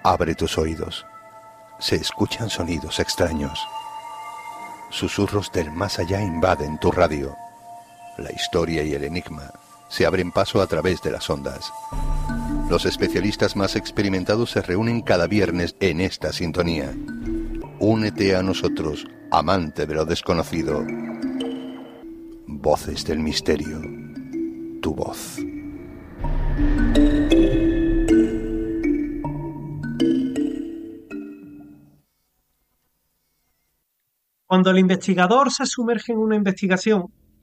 Abre tus oídos. Se escuchan sonidos extraños. Susurros del más allá invaden tu radio. La historia y el enigma se abren paso a través de las ondas. Los especialistas más experimentados se reúnen cada viernes en esta sintonía. Únete a nosotros, amante de lo desconocido. Voces del misterio. Tu voz. Cuando el investigador se sumerge en una investigación,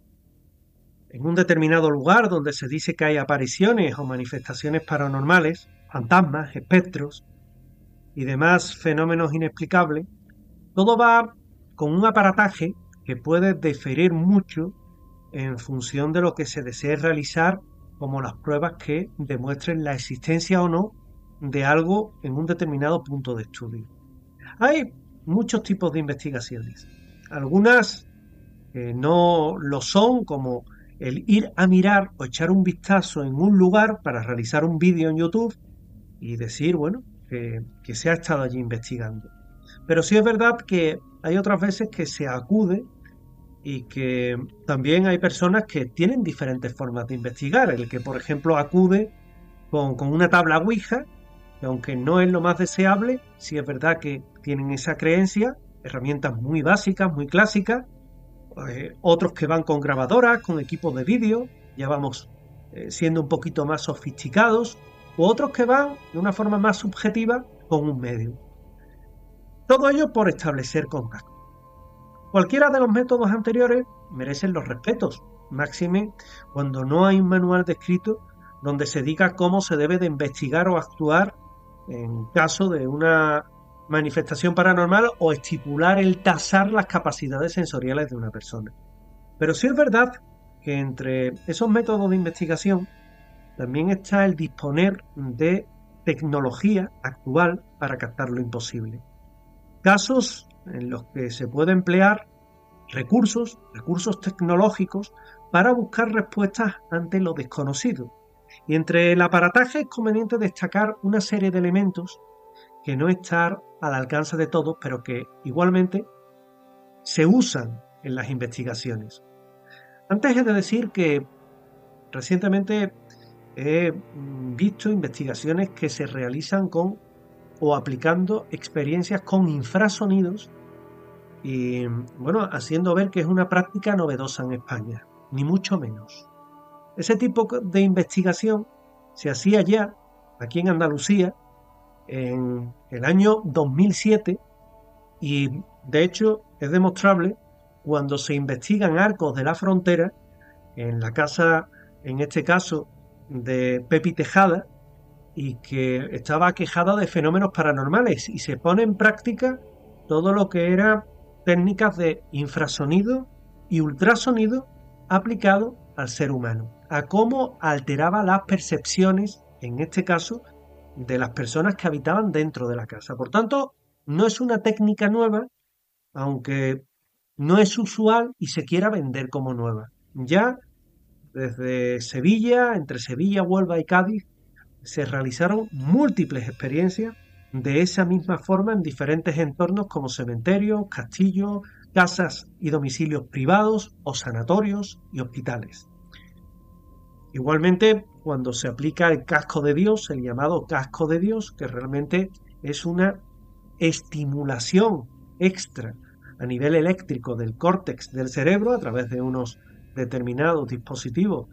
en un determinado lugar donde se dice que hay apariciones o manifestaciones paranormales, fantasmas, espectros y demás fenómenos inexplicables, todo va con un aparataje que puede diferir mucho en función de lo que se desee realizar, como las pruebas que demuestren la existencia o no de algo en un determinado punto de estudio. Hay muchos tipos de investigaciones. Algunas no lo son, como el ir a mirar o echar un vistazo en un lugar para realizar un vídeo en YouTube y decir, bueno, que se ha estado allí investigando. Pero sí es verdad que hay otras veces que se acude y que también hay personas que tienen diferentes formas de investigar. El que, por ejemplo, acude con una tabla Ouija, que aunque no es lo más deseable, sí es verdad que tienen esa creencia, herramientas muy básicas, muy clásicas. Otros que van con grabadoras, con equipos de vídeo, ya vamos siendo un poquito más sofisticados, u otros que van de una forma más subjetiva con un medio. Todo ello por establecer contacto. Cualquiera de los métodos anteriores merecen los respetos, máxime cuando no hay un manual descrito donde se diga cómo se debe de investigar o actuar en caso de una manifestación paranormal o estipular el tasar las capacidades sensoriales de una persona. Pero sí es verdad que entre esos métodos de investigación también está el disponer de tecnología actual para captar lo imposible. Casos en los que se puede emplear recursos tecnológicos para buscar respuestas ante lo desconocido. Y entre el aparataje es conveniente destacar una serie de elementos que no están al alcance de todos, pero que igualmente se usan en las investigaciones. Antes he de decir que recientemente he visto investigaciones que se realizan con o aplicando experiencias con infrasonidos y, bueno, haciendo ver que es una práctica novedosa en España, ni mucho menos. Ese tipo de investigación se hacía ya aquí en Andalucía en el año 2007 y de hecho es demostrable cuando se investigan arcos de la frontera en la casa, en este caso, de Pepi Tejada, y que estaba aquejada de fenómenos paranormales, y se pone en práctica todo lo que eran técnicas de infrasonido y ultrasonido aplicado al ser humano, a cómo alteraba las percepciones, en este caso, de las personas que habitaban dentro de la casa. Por tanto, no es una técnica nueva, aunque no es usual y se quiera vender como nueva. Ya desde Sevilla, entre Sevilla, Huelva y Cádiz, se realizaron múltiples experiencias de esa misma forma en diferentes entornos como cementerios, castillos, casas y domicilios privados o sanatorios y hospitales. Igualmente, cuando se aplica el casco de Dios, el llamado casco de Dios, que realmente es una estimulación extra a nivel eléctrico del córtex del cerebro a través de unos determinados dispositivos